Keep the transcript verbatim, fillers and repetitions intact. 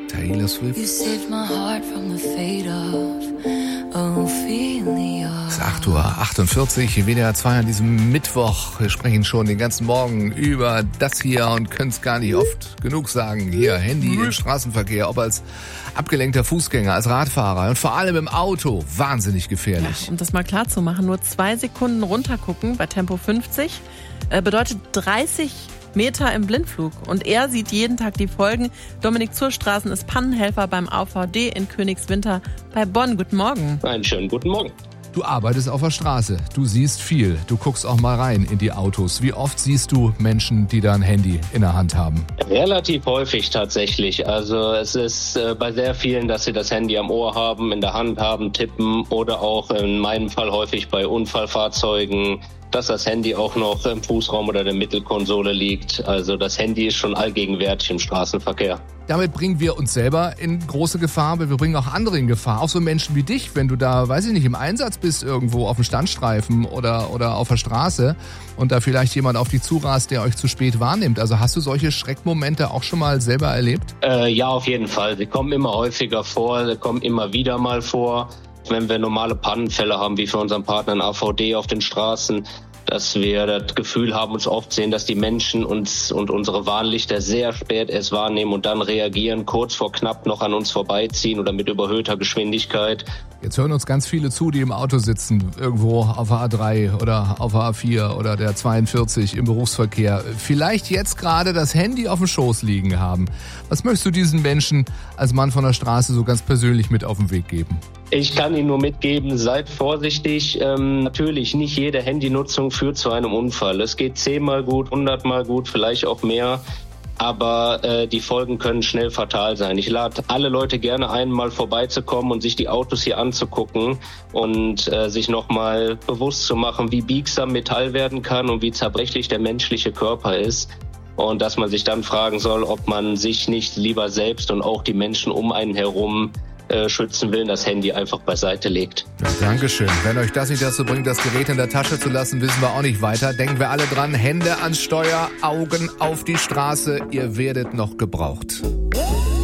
Taylor Swift. You saved my heart from the fate of Ophelia. Es ist acht Uhr achtundvierzig, W D R zwei an diesem Mittwoch. Wir sprechen schon den ganzen Morgen über das hier und können es gar nicht oft genug sagen. Hier, Handy im Straßenverkehr, ob als abgelenkter Fußgänger, als Radfahrer und vor allem im Auto. Wahnsinnig gefährlich. Ja, um das mal klar zu machen, nur zwei Sekunden runtergucken bei Tempo fünfzig äh, bedeutet dreißig Meter im Blindflug. Und er sieht jeden Tag die Folgen. Dominik Zurstraßen ist Pannenhelfer beim A V D in Königswinter bei Bonn. Guten Morgen. Einen schönen guten Morgen. Du arbeitest auf der Straße, du siehst viel, du guckst auch mal rein in die Autos. Wie oft siehst du Menschen, die da ein Handy in der Hand haben? Relativ häufig tatsächlich. Also es ist äh, bei sehr vielen, dass sie das Handy am Ohr haben, in der Hand haben, tippen oder auch in meinem Fall häufig bei Unfallfahrzeugen, dass das Handy auch noch im Fußraum oder der Mittelkonsole liegt. Also das Handy ist schon allgegenwärtig im Straßenverkehr. Damit bringen wir uns selber in große Gefahr, aber wir bringen auch andere in Gefahr. Auch so Menschen wie dich, wenn du da, weiß ich nicht, im Einsatz bist irgendwo auf dem Standstreifen oder, oder auf der Straße und da vielleicht jemand auf dich zurast, der euch zu spät wahrnimmt. Also hast du solche Schreckmomente auch schon mal selber erlebt? Äh, ja, auf jeden Fall. Sie kommen immer häufiger vor, sie kommen immer wieder mal vor. Wenn wir normale Pannenfälle haben, wie für unseren Partner in A V D auf den Straßen, dass wir das Gefühl haben, uns oft sehen, dass die Menschen uns und unsere Warnlichter sehr spät erst wahrnehmen und dann reagieren, kurz vor knapp noch an uns vorbeiziehen oder mit überhöhter Geschwindigkeit. Jetzt hören uns ganz viele zu, die im Auto sitzen, irgendwo auf der A drei oder auf der A vier oder der zweiundvierzig im Berufsverkehr. Vielleicht jetzt gerade das Handy auf dem Schoß liegen haben. Was möchtest du diesen Menschen als Mann von der Straße so ganz persönlich mit auf den Weg geben? Ich kann Ihnen nur mitgeben, seid vorsichtig. Ähm, natürlich, nicht jede Handynutzung führt zu einem Unfall. Es geht zehnmal gut, hundertmal gut, vielleicht auch mehr. Aber äh, die Folgen können schnell fatal sein. Ich lade alle Leute gerne ein, mal vorbeizukommen und sich die Autos hier anzugucken und äh, sich nochmal bewusst zu machen, wie biegsam Metall werden kann und wie zerbrechlich der menschliche Körper ist. Und dass man sich dann fragen soll, ob man sich nicht lieber selbst und auch die Menschen um einen herum äh, schützen will, das Handy einfach beiseite legt. Ja, Dankeschön. Wenn euch das nicht dazu bringt, das Gerät in der Tasche zu lassen, wissen wir auch nicht weiter. Denken wir alle dran, Hände ans Steuer, Augen auf die Straße. Ihr werdet noch gebraucht.